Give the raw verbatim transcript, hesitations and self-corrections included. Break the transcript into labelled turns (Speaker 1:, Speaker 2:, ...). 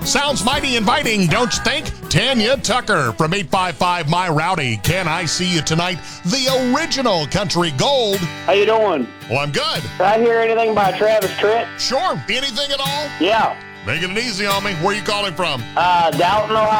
Speaker 1: Sounds mighty inviting, don't you think? Tanya Tucker from eight five five My Rowdy. Can I see you tonight? The original country gold.
Speaker 2: How you doing?
Speaker 1: Well, I'm good.
Speaker 2: Did I hear anything by Travis Tritt?
Speaker 1: Sure. Anything at all?
Speaker 2: Yeah.
Speaker 1: Making it easy on me. Where are you calling from?
Speaker 2: Uh, Dalton, Ohio.